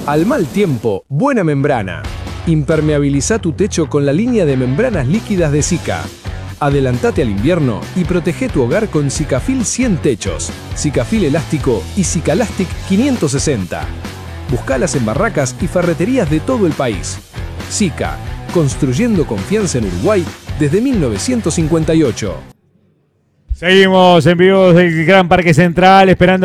Al mal tiempo, buena membrana. Impermeabiliza tu techo con la línea de membranas líquidas de Sika. Adelantate al invierno y protege tu hogar con Sikafil 100 techos, Sikafil elástico y Sikalastic 560. Buscalas en barracas y ferreterías de todo el país. Sika, construyendo confianza en Uruguay desde 1958. Seguimos en vivo del Gran Parque Central, esperando